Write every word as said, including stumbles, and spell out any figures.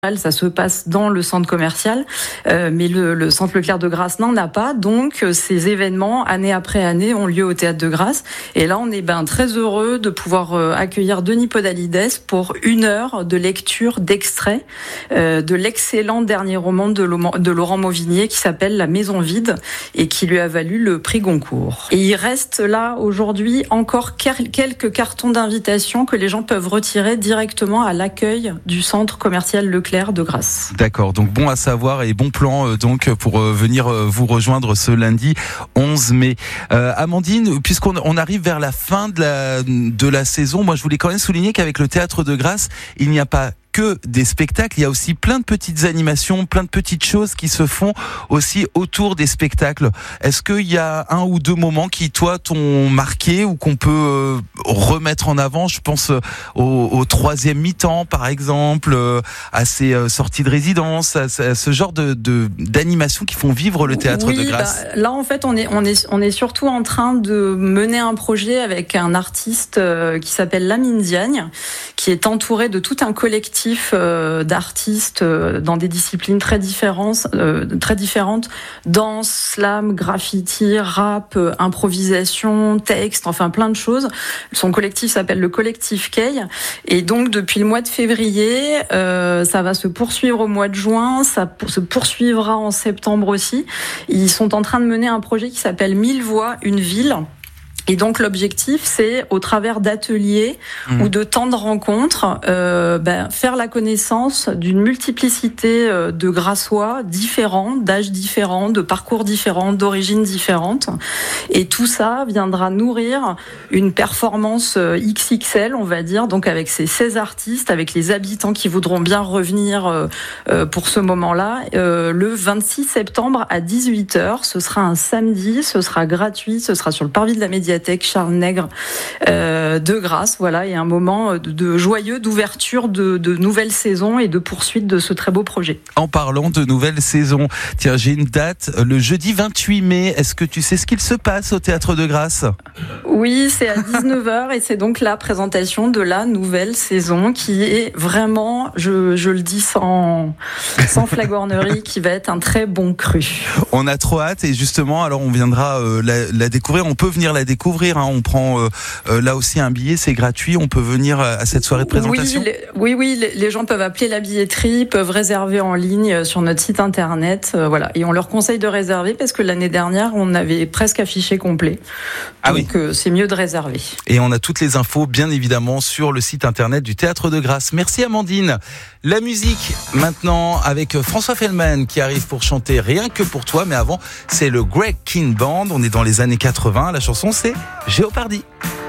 Ça se passe dans le centre commercial, euh, mais le, le centre Leclerc de Grasse n'en a pas. Donc, ces événements, année après année, ont lieu au Théâtre de Grasse. Et là, on est ben, très heureux de pouvoir euh, accueillir Denis Podalides pour une heure de lecture d'extraits euh, de l'excellent dernier roman de, de Laurent Mauvignier qui s'appelle La Maison Vide et qui lui a valu le prix Goncourt. Et il reste là, aujourd'hui, encore quelques cartons d'invitation que les gens peuvent retirer directement à l'accueil du centre commercial Leclerc de Grasse. D'accord, donc bon à savoir et bon plan euh, donc pour euh, venir euh, vous rejoindre ce lundi onze mai. Euh, Amandine, puisqu'on on arrive vers la fin de la, de la saison, moi je voulais quand même souligner qu'avec le Théâtre de Grasse, il n'y a pas que des spectacles, il y a aussi plein de petites animations, plein de petites choses qui se font aussi autour des spectacles. Est-ce qu'il y a un ou deux moments qui, toi, t'ont marqué ou qu'on peut euh, remettre en avant? Je pense au, au troisième mi-temps, par exemple, euh, à ces euh, sorties de résidence, à, à ce genre de, de d'animations qui font vivre le Théâtre oui, de Grasse. Bah, là, en fait, on est, on est, on est surtout en train de mener un projet avec un artiste euh, qui s'appelle Lamine Diagne, qui est entouré de tout un collectif d'artistes dans des disciplines très différentes, euh, très différentes, danse, slam, graffiti, rap, improvisation, texte, enfin plein de choses. Son collectif s'appelle le Collectif Kay, et donc depuis le mois de février, euh, ça va se poursuivre au mois de juin, ça se poursuivra en septembre aussi. Ils sont en train de mener un projet qui s'appelle Mille voix, une ville. Et donc l'objectif, c'est au travers d'ateliers mmh. ou de temps de rencontres, euh, ben, faire la connaissance d'une multiplicité de Grassois différents, d'âges différents, de parcours différents, d'origines différentes. Et tout ça viendra nourrir une performance X X L, on va dire, donc avec ces seize artistes, avec les habitants qui voudront bien revenir euh, pour ce moment-là, euh, le vingt-six septembre à dix-huit heures. Ce sera un samedi, ce sera gratuit, ce sera sur le parvis de la médiathèque Charles Nègre euh, de Grasse, voilà, et un moment de, de joyeux d'ouverture de, de nouvelles saisons et de poursuite de ce très beau projet. En parlant de nouvelles saisons, tiens, j'ai une date, le jeudi vingt-huit mai. Est-ce que tu sais ce qu'il se passe au Théâtre de Grasse? Oui, c'est à dix-neuf heures et c'est donc la présentation de la nouvelle saison qui est vraiment, je, je le dis sans, sans flagornerie, qui va être un très bon cru. On a trop hâte et justement, alors on viendra euh, la, la découvrir. On peut venir la découvrir. Hein. On prend euh, euh, là aussi un billet, c'est gratuit. On peut venir à cette soirée de présentation. Oui, les, oui, oui, les, les gens peuvent appeler la billetterie, peuvent réserver en ligne sur notre site internet, euh, voilà. Et on leur conseille de réserver parce que l'année dernière, on avait presque affiché complet. Ah donc, oui. euh, c'est mieux de réserver. Et on a toutes les infos, bien évidemment, sur le site internet du Théâtre de Grasse. Merci Amandine. La musique maintenant avec François Fellman qui arrive pour chanter Rien que pour toi. Mais avant, c'est le Greg Kihn Band. On est dans les années quatre-vingts. La chanson, c'est Géopardy.